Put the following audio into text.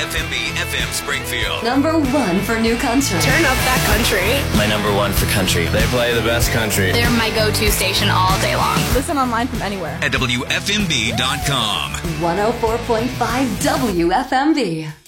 FMB FM Springfield. Number 1 for new country. Turn up that country. My number 1 for country. They play the best country. They're my go-to station all day long. Listen online from anywhere. At WFMB.com. 104.5 WFMB.